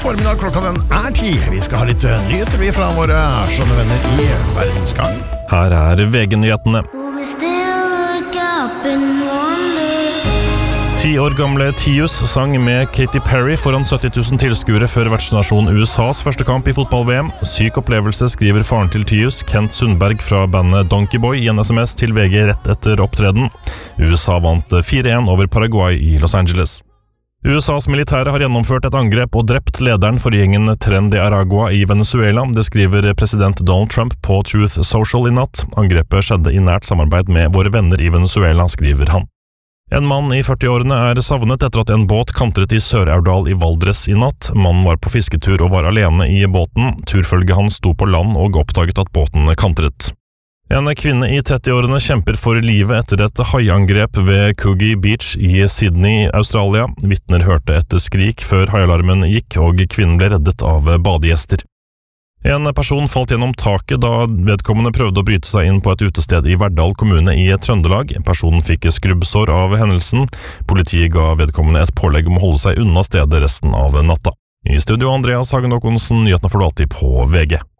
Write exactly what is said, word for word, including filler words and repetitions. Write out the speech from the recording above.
formiddag, klokka den er ti. Vi skal ha litt nyheter vi fra våre skjønne venner i verdensgang. Her er V G-nyhetene. Ti år gamle Tius sang med Katy Perry foran sytti tusen tilskuere før vertsnasjon U S A's første kamp i fotball-V M. Syk opplevelse, skriver faren til Tius, Kent Sundberg fra bandet Donkey Boy, i en S M S til V G rett etter opptreden. U S A vant fire en over Paraguay i Los Angeles. U S A's militære har gjennomført et angrep og drept lederen for gjengen Tren de Aragua i Venezuela. Det skriver president Donald Trump på Truth Social i natt. Angrepet skjedde i nært samarbeid med våre venner i Venezuela, skriver han. En mann i førti-årene er savnet etter at en båt kantret i Sør-Aurdal i Valdres i natt. Mannen var på fisketur og var alene i båten. Turfølget hans sto på land og oppdaget at båten kantret. En kvinne i tretti-årene kjemper for livet etter et haiangrep ved Coogee Beach i Sydney, Australia. Vitner hørte et skrik før haialarmen gikk, og kvinnen ble reddet av badegjester. En person falt gjennom taket da vedkommende prøvde å bryte seg inn på et utested i Verdal kommune i Trøndelag. Personen fikk skrubbsår av hendelsen. Politiet ga vedkommende et pålegg om å holde seg unna stedet resten av natta. I studio Andreas Hagen Håkonsen, nyhetene får du alltid på V G.